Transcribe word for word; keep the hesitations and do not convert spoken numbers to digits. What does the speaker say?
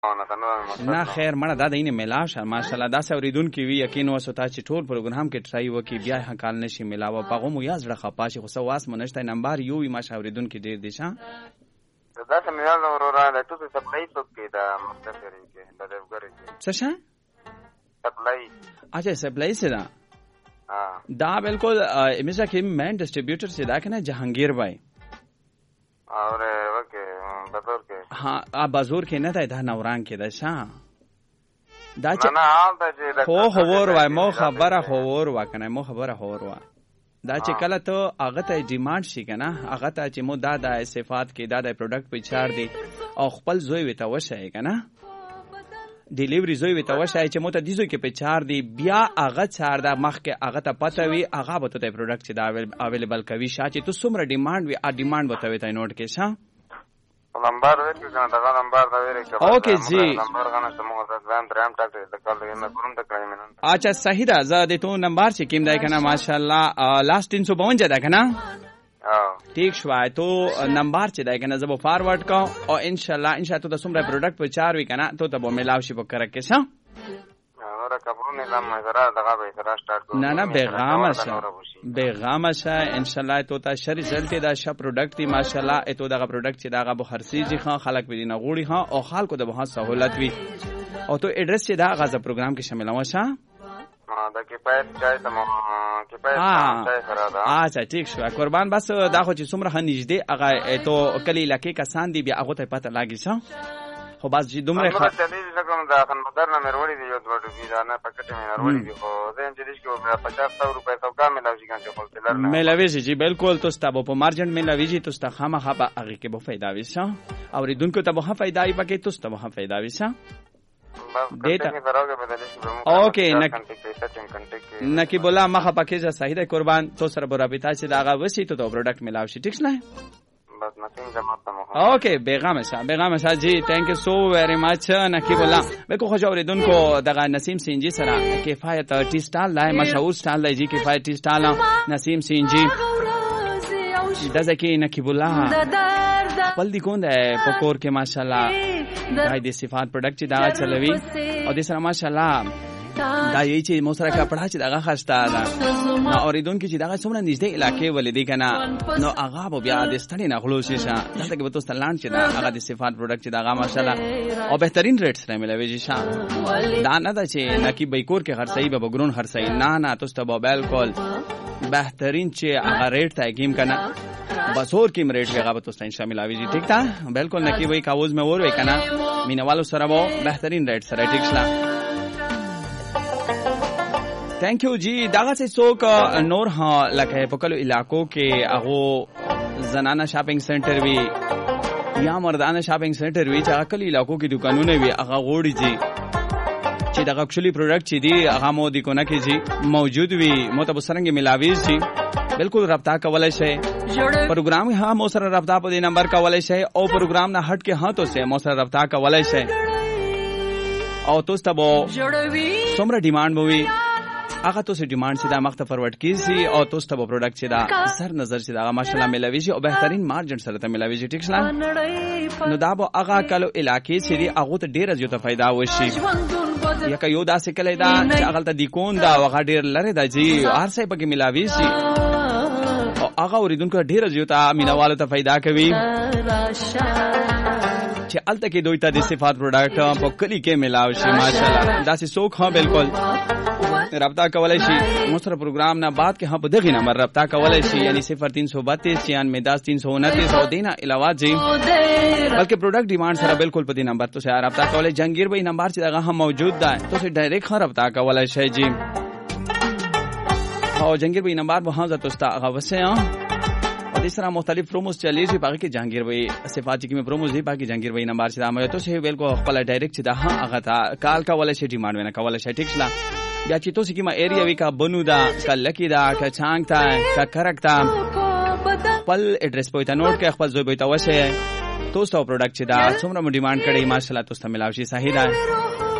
نه خیر مړه دا دینه ملاو شه ماشاءالله دا سوریدونکو وی یقین وسوتا چې ټول پروګرام کې ټرای وکي بیا حقال نشي ملاو پغه مو یاز رخه پاشه خو سواس مونږته نمبر یو وی ما سوریدونکو ډیر دي شه دا سمېل اورورا د تو سپلای څوک دا مستفری کې د دیوګری څه شه سپلای اچھا سپلای سے دا دا بالکل امیزا کې مین ډسټریبیوټر سے دا کنه جهانگیر بھائی اور اوکے بازور کې ها بازور کې نه دا نوران کې دا شه دا چې نه حال دا چې خو خبر وای مو خبره خبر وکنه مو خبره خبر وای دا چې کله ته هغه ته ډیماند شي کنه هغه ته چې مو دا د صفات کې دا د پروډکټ په چار دی او خپل زوی وته وشه کنه ډیلیوری زوی وته وشه چې مو ته دیزو کې په چار دی بیا هغه چار دا مخ کې هغه ته پته وي هغه به ته پروډکټ چې دا اویلیبل کوي شاته ته څومره ډیماند وي ا ډیماند وته وته نوٹ کې شه نمبر ورته کنه دا نمبر دا ورته اوکے جی نمبر غنه سمو دا ځان درام ټاک ته کال نه پرون ته کړی منن اچھا صحیح ده زه د تو نمبر چې کیم دای کنه ماشاءالله لاست تین سو باون ده کنه ٹھیک شوای تو نمبر چې دای کنه زبو فارورډ کا او ان شاء الله ان شاء الله تو سمره پروډکټ په چار وی کنه تو ته به ملاو شي په کرکه شه اور کبرو نظام زرا دغه به سره سٹارټ کو نه نه بیغام شه بیغام شه ان شاء الله تو ته شری رزلټ دا ش پروډکټ دی ماشاءالله ته دغه پروډکټ چې دغه به خرسيږي خان خلک به نه غوړي ها او خلکو د به سہولت وي او تو ایڈریس چې دا غزه پروګرام کې شامل وشه دا کفایت چای ته کفایت چای سره دا اچھا ٹھیک شو قربان بس دا خو چې څومره نږدې هغه ته کلی لکه کسان دی بیا هغه ته پته لاګی شه خو بس چې دومره خبره چلی لکه دا خن مدر نه مروړي دی یو دوه ویزا نه پکټ مې مروړي دی خو زم چې دیش کې پچاس سو روپے تو کا ملاوي کان چې هولسیلر نه ملاوي جی بالکل تو ستا په مارجن ملاوي جی تو ستا خامخا به هغه کې به فائدہ وشه او ریدونکو ته به فائدہ ای پکې تو ستا به فائدہ وشه دیتا اوکے نکی بولا مخه پکې ځا صحیح ده قربان تو سره برابطه چې داغه وسی ته پروډکټ ملاوي شي ټیک نه بس نسیم جماعت اوکے بیغام شاه بیغام شاه جی تھینک یو سو ویری مچ نکی بولا بلکو خوش اوریدونکو دغه نسیم سینجی سره کفایت ټی سټال لای مشهور سټال لای جی کفایت ټی سټال نسیم سینجی دا ځکه نکی بولا خپل دی کوند پکور کې ماشاءالله دای د صفات پروډکټ دا چلوي او د سره ماشاءالله دا یی چې مو سره کپڑا چې دغه خسته ده نو اوریدونکو چې دغه څومره نږدې علاقې ولې دی کنه نو هغه بیا د ستړي نه خلوص شي دلته کې به تاسو لاند چې دا هغه د صفات پروډکټ چې دغه ماشاءالله او بهترین ریټ سره ملوي شي دا نه ده چې نکی بیکور کې خرڅي به بګرون خرڅي نه نه تاسو ته موبایل کال بهترین چې هغه ریټ ته کېم کنه بس اور کی ریٹ کے غابت تو شامل آوی جی ٹھیک تھا بالکل نکی وہی کاوز میں اور وہی کنا مینا والو سره وہ بہترین ریٹ سره ٹھیک شلا تھینک یو جی داغه سے سوک نور ہاں لکه پکلو علاقوں کې اغو زنانه شاپنگ سنٹر وی یا مردانه شاپنگ سنٹر وی چې اکل علاقوں کې دکانونه وی هغه غوړي جی چې دغه اکچولی پروډکټ چې دی هغه مو دی کو نه کې جی موجود وی متبصرنګ ملاوي جی بالکل رابطہ کولای شي پروګرام ها مو سره رابطہ په دې نمبر کولای شي او پروګرام نه هټ کې هاتو سه مو سره رابطہ کولای شي او تاسو ته بو څومره ډیماند موي هغه تاسو ډیماند چې دا مخته فارورډ کیږي او تاسو ته پروډکټ چې دا سر نظر چې دا ماشاءالله ملاوي شي او بهترین مارجن سره ته ملاوي شي ټیک شلا نو دا بو هغه کلو علاقې چې دی هغه ته ډیر زیاته فائدہ وشي یا که یو داسې کلی دا چې هغه ته دی کون دا هغه ډیر لره دا جی هر څه پکې ملاوي شي او هغه اوریدونکو ډیر زیاته مینوالو ته فائدہ کوي چې الته کې دوی ته د صفات پروډکټ په کلی کې ملاوي شي ماشاءالله داسې سوک ها بالکل رابطہ کولای شي مستر پروگرام نه بعد کې هم په دغه نمبر رابطہ کولای شي یعنی صفر تین سو بتیس چھیانوے دس تین سو انتیس او دینا علاوه جی بلکې پروډکټ ډیماند سره بالکل په دې نمبر ته سره رابطہ کولای جنگیر بھائی نمبر چې دغه هم موجود ده تو سه ډایرکټ خبر رابطہ کولای شي جی او جنگیر بھائی نمبر به هم تاسو ته هغه وسه اور اس طرح مختلف پروموز چلی شي باقي کې جنگیر بھائی صفات کې پروموز دی باقي جنگیر بھائی نمبر چې دا مې تو سه بالکل خپل ډایرکټ چې دا هغه تا کال کولای شي ډیماند ونه کولای شي ټیک شلا بیا چې تاسو کې ما ایریا وی کا بنو دا کا لکی دا کا چانګ تا کا کرک تا خپل ایڈریس پوي تا نوٹ کې خپل زوی به تا وشه تاسو پروډکټ چې دا څومره ډیماند کړي ماشاءالله تاسو ته ملاوي شي صحیح ده